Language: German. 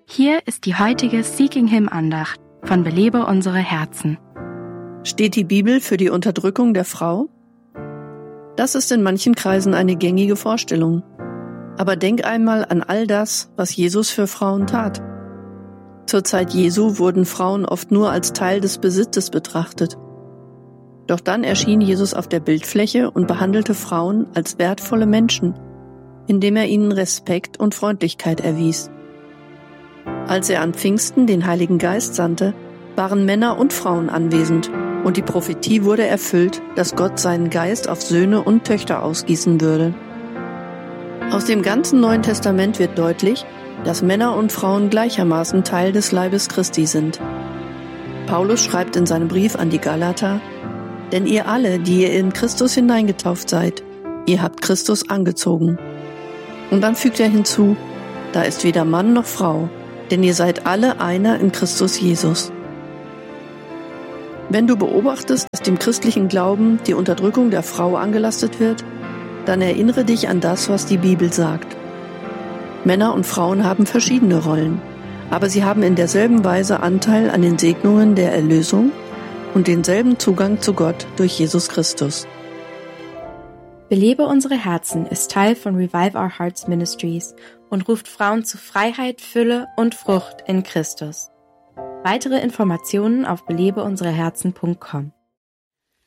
Hier ist die heutige Seeking Him Andacht von Belebe unsere Herzen. Steht die Bibel für die Unterdrückung der Frau? Das ist in manchen Kreisen eine gängige Vorstellung. Aber denk einmal an all das, was Jesus für Frauen tat. Zur Zeit Jesu wurden Frauen oft nur als Teil des Besitzes betrachtet. Doch dann erschien Jesus auf der Bildfläche und behandelte Frauen als wertvolle Menschen, indem er ihnen Respekt und Freundlichkeit erwies. Als er an Pfingsten den Heiligen Geist sandte, waren Männer und Frauen anwesend und die Prophetie wurde erfüllt, dass Gott seinen Geist auf Söhne und Töchter ausgießen würde. Aus dem ganzen Neuen Testament wird deutlich, dass Männer und Frauen gleichermaßen Teil des Leibes Christi sind. Paulus schreibt in seinem Brief an die Galater: Denn ihr alle, die ihr in Christus hineingetauft seid, ihr habt Christus angezogen. Und dann fügt er hinzu: Da ist weder Mann noch Frau, denn ihr seid alle einer in Christus Jesus. Wenn du beobachtest, dass dem christlichen Glauben die Unterdrückung der Frau angelastet wird, dann erinnere dich an das, was die Bibel sagt. Männer und Frauen haben verschiedene Rollen, aber sie haben in derselben Weise Anteil an den Segnungen der Erlösung und denselben Zugang zu Gott durch Jesus Christus. Belebe unsere Herzen ist Teil von Revive Our Hearts Ministries und ruft Frauen zu Freiheit, Fülle und Frucht in Christus. Weitere Informationen auf belebeunsereherzen.com.